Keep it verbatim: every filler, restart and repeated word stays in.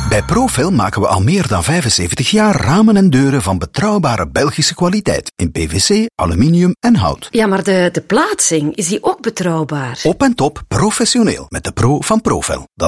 Bij Profil maken we al meer dan vijfenzeventig jaar ramen en deuren van betrouwbare Belgische kwaliteit. In P V C, aluminium en hout. Ja, maar de, de plaatsing, is die ook betrouwbaar? Op en top professioneel met de Pro van Profil. Dat